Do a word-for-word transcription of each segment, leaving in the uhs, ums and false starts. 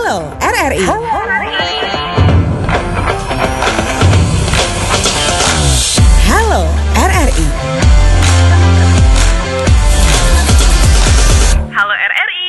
Halo R R I. Halo R R I. Halo R R I. Halo R R I.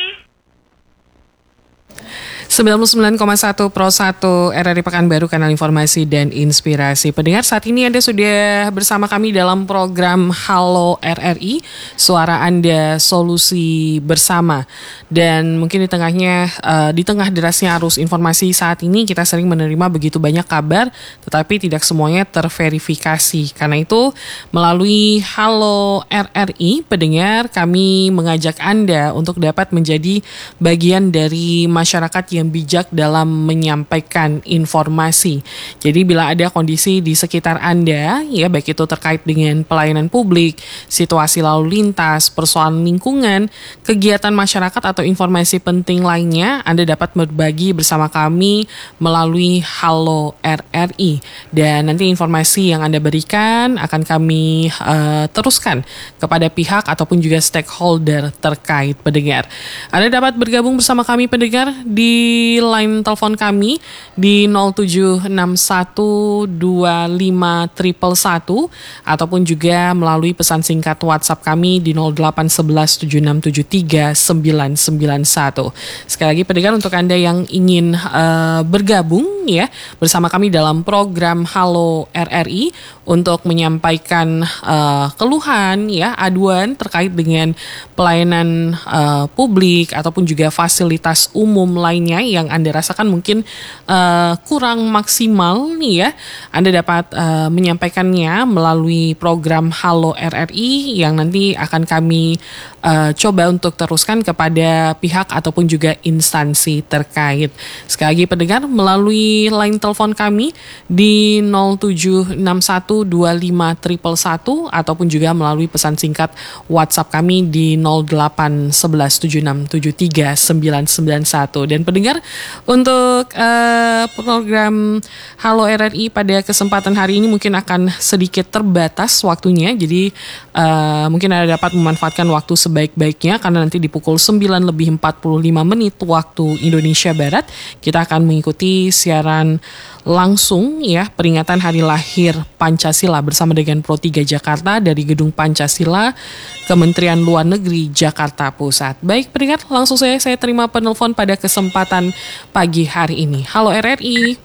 sembilan puluh sembilan koma satu Pro satu R R I Pekanbaru, kanal informasi dan inspirasi. Pendengar, saat ini Anda sudah bersama kami dalam program Halo R R I, suara Anda solusi bersama. Dan mungkin di tengahnya, uh, di tengah derasnya arus informasi saat ini, kita sering menerima begitu banyak kabar, tetapi tidak semuanya terverifikasi. Karena itu, melalui Halo R R I, pendengar, kami mengajak Anda untuk dapat menjadi bagian dari masyarakat yang bijak dalam menyampaikan informasi. Jadi bila ada kondisi di sekitar Anda, ya baik itu terkait dengan pelayanan publik, situasi lalu lintas, persoalan lingkungan, kegiatan masyarakat atau informasi penting lainnya, Anda dapat berbagi bersama kami melalui Halo R R I. Dan nanti informasi yang Anda berikan akan kami uh, teruskan kepada pihak ataupun juga stakeholder terkait, pendengar. Anda dapat bergabung bersama kami, pendengar, di Di line telepon kami di nol tujuh enam satu dua lima satu satu satu ataupun juga melalui pesan singkat WhatsApp kami di nol delapan satu satu tujuh enam tujuh tiga sembilan sembilan satu. Sekali lagi, pendengar, untuk Anda yang ingin uh, bergabung ya bersama kami dalam program Halo R R I untuk menyampaikan uh, keluhan ya, aduan terkait dengan pelayanan uh, publik ataupun juga fasilitas umum lainnya yang Anda rasakan mungkin uh, kurang maksimal nih ya, Anda dapat uh, menyampaikannya melalui program Halo R R I yang nanti akan kami uh, coba untuk teruskan kepada pihak ataupun juga instansi terkait. Sekali lagi, pendengar, melalui line telepon kami di nol tujuh enam satu dua lima satu satu satu ataupun juga melalui pesan singkat WhatsApp kami di nol delapan satu satu tujuh enam tujuh tiga sembilan sembilan satu. Dan pendengar, untuk uh, program Halo R R I pada kesempatan hari ini mungkin akan sedikit terbatas waktunya, jadi uh, mungkin Anda dapat memanfaatkan waktu sebaik-baiknya karena nanti di pukul sembilan lebih empat puluh lima menit waktu Indonesia Barat kita akan mengikuti siaran langsung ya peringatan Hari Lahir Pancasila bersama dengan Pro tiga Jakarta dari Gedung Pancasila, Kementerian Luar Negeri Jakarta Pusat. Baik, pendengar, langsung saya saya terima penelpon pada kesempatan pagi hari ini. Halo R R I.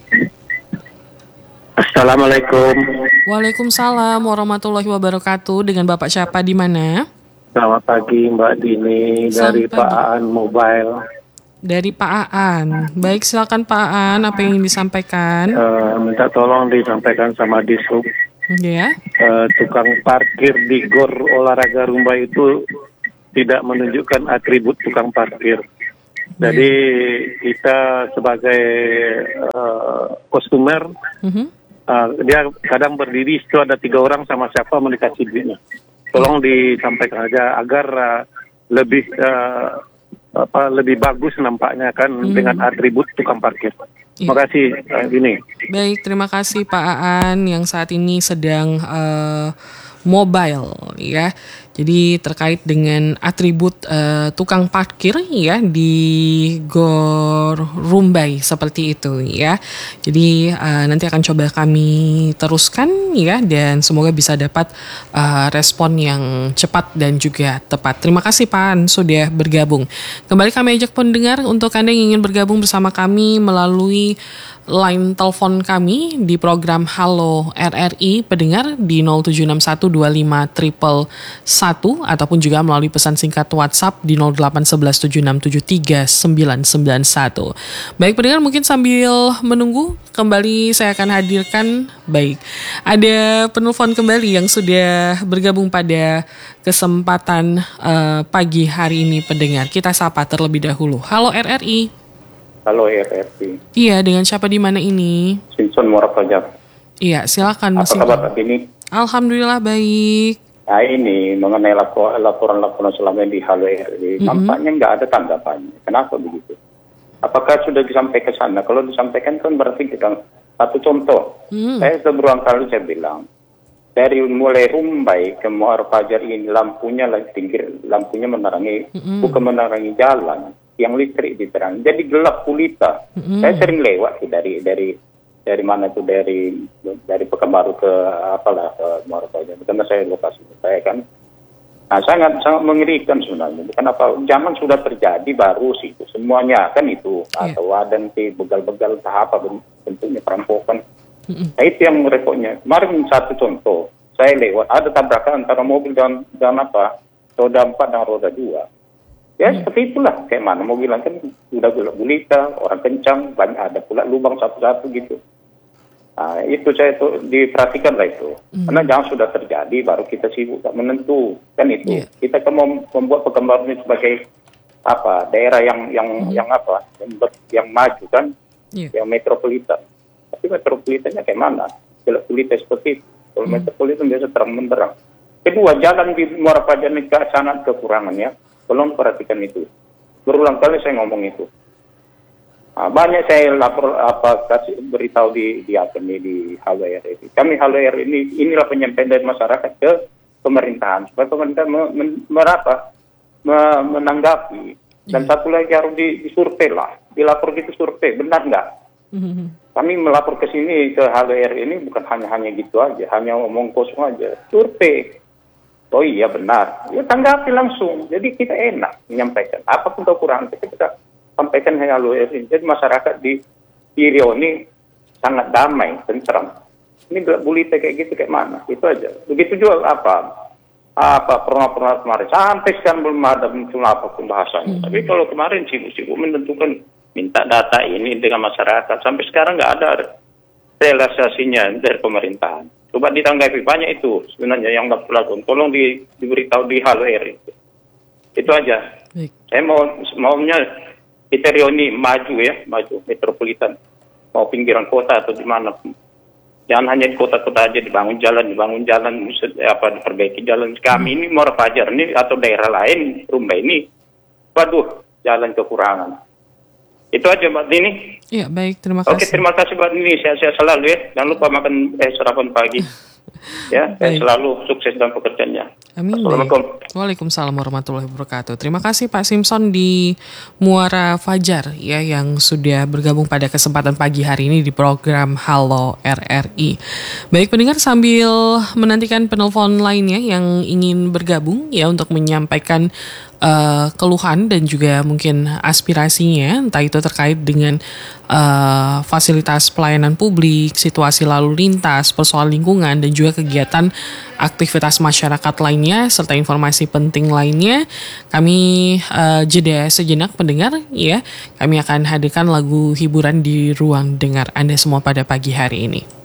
Assalamualaikum. Waalaikumsalam warahmatullahi wabarakatuh. Dengan Bapak siapa, di mana? Selamat pagi Mbak Dini. Selamat dari pagi. Pak Aan Mobile. Dari Pak Aan. Baik, silakan Pak Aan, apa yang ingin disampaikan? Uh, minta tolong disampaikan sama Dishub. Ya. Uh, tukang parkir di Gor Olahraga Rumba itu tidak menunjukkan atribut tukang parkir. Jadi kita sebagai uh, customer, uh-huh. uh, dia kadang berdiri itu ada tiga orang sama siapa mau dikasih duitnya. Tolong disampaikan aja agar uh, lebih uh, apa lebih bagus nampaknya kan hmm. dengan atribut tukang parkir. Terima kasih uh, ini. Baik, terima kasih Pak Aan yang saat ini sedang uh, mobile ya. Jadi terkait dengan atribut uh, tukang parkir ya di Gor Rumbai seperti itu ya. Jadi uh, nanti akan coba kami teruskan ya, dan semoga bisa dapat uh, respon yang cepat dan juga tepat. Terima kasih Pak An sudah bergabung. Kembali kami ajak pendengar untuk Anda yang ingin bergabung bersama kami melalui line telepon kami di program Halo R R I, pendengar, di nol tujuh enam satu dua lima satu satu satu ataupun juga melalui pesan singkat WhatsApp di nol delapan satu satu tujuh enam tujuh tiga sembilan sembilan satu. Baik, pendengar, mungkin sambil menunggu kembali saya akan hadirkan, baik, ada penelpon kembali yang sudah bergabung pada kesempatan uh, pagi hari ini, pendengar. Kita sapa terlebih dahulu. Halo R R I. Halo R R I. Iya, dengan siapa, di mana ini? Simpson Muara Pajak. Iya, silakan Mas. Apa kabar ini? Alhamdulillah baik. Nah, ini mengenai lapor, laporan-laporan selama ini di Halo R R I, mm-hmm. nampaknya nggak ada tanggapannya. Kenapa begitu? Apakah sudah disampaikan ke sana? Kalau disampaikan kan berarti kita satu contoh. Mm. Saya sudah berulang kali saya bilang, dari mulai Rumbai ke Muara Pajar ini lampunya tinggi, lampunya menerangi, mm-hmm. bukan menerangi jalan. yang listrik diterang. Jadi gelap gulita. Mm-hmm. Saya sering lewat sih dari dari dari mana tuh dari dari Pekanbaru ke apalah ke Muara Bajar. Karena saya lokasi saya kan. Nah, sangat sangat mengerikan sebenarnya. Kenapa? Zaman sudah terjadi baru sih itu semuanya kan itu yeah. Atau wadan sih begal-begal tahap apa bentuknya perampokan. Mm-hmm. Nah, itu yang repotnya. Kemarin satu contoh, saya lewat ada tabrakan antara mobil dan dan apa roda empat dan roda dua. Ya mm-hmm. Seperti itulah kayak mana mobil kan udah gelap gulita, orang kencang, banyak ada pula lubang satu-satu gitu. Nah, itu saya tuh diperhatikan lah itu. Mm. Karena jangan sudah terjadi baru kita sibuk tak menentu kan itu. Yeah. Kita kan mem- membuat Pekanbaru ini sebagai apa daerah yang yang mm. yang apa yang, ber- yang maju kan, yeah. Yang metropolitan. Tapi metropolitannya kayak mana? Gelap gulita seperti itu. Kalau mm. metropolitan biasa terang benderang. Kedua, jalan di Muara Bajar ini sangat kekurangannya. Tolong perhatikan itu. Berulang kali saya ngomong itu. Nah, banyak saya lapor apa kasih beritahu di di apa nih di H L R ini. Kami H L R ini inilah penyampaian dari masyarakat ke pemerintahan supaya pemerintah me, me, merapa me, menanggapi dan yeah. Satu lagi harus di, disurvei lah, dilapor gitu survei benar nggak? Mm-hmm. Kami melapor ke sini ke H L R ini bukan hanya hanya gitu aja, hanya ngomong kosong aja, survei. Oh iya benar, ya tanggapi langsung. Jadi kita enak menyampaikan apapun kekurangan kita kita sampaikan hanya H L R ini. Jadi masyarakat di, di Riau ini sangat damai, tentram. Ini gelap gulita kayak gitu kayak mana? Itu aja. Begitu juga apa? Apa pernah-pernah kemarin sampai sekarang belum ada muncul apa pembahasannya. Hmm. Tapi kalau kemarin sibuk-sibuk menentukan minta data ini dengan masyarakat sampai sekarang nggak ada realisasinya dari pemerintahan. Coba ditanggapi banyak itu sebenarnya yang nggak lakukan. Tolong di, diberitahu di H L R itu. Itu aja. Baik. Saya mau maunya kita Riau ini maju ya, maju metropolitan, mau pinggiran kota atau di mana. Jangan hanya di kota-kota aja dibangun jalan, dibangun jalan, apa diperbaiki jalan. Kami ini Muara Bajar ini atau daerah lain, Rumbai ini, waduh, jalan kekurangan. Itu aja Mbak Dini. Iya baik, terima kasih. Oke, terima kasih Mbak Dini. Sehat-sehat selalu ya. Jangan lupa makan eh, sarapan pagi. Ya, saya selalu sukses dalam pekerjaannya. Amin. Assalamualaikum. Waalaikumsalam warahmatullahi wabarakatuh. Terima kasih Pak Simpson di Muara Fajar ya yang sudah bergabung pada kesempatan pagi hari ini di program Halo R R I. Baik pendengar, sambil menantikan penelpon lainnya yang ingin bergabung ya untuk menyampaikan Uh, keluhan dan juga mungkin aspirasinya, entah itu terkait dengan uh, fasilitas pelayanan publik, situasi lalu lintas, persoalan lingkungan, dan juga kegiatan aktivitas masyarakat lainnya, serta informasi penting lainnya. Kami uh, jeda sejenak pendengar, ya. Kami akan hadirkan lagu hiburan di ruang dengar Anda semua pada pagi hari ini.